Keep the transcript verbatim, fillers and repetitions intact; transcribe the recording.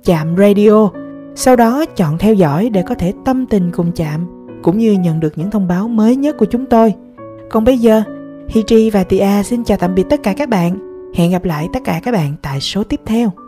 Chạm Radio. Sau đó chọn theo dõi để có thể tâm tình cùng Chạm, cũng như nhận được những thông báo mới nhất của chúng tôi. Còn bây giờ, Hi Tri và Tia xin chào tạm biệt tất cả các bạn. Hẹn gặp lại tất cả các bạn tại số tiếp theo.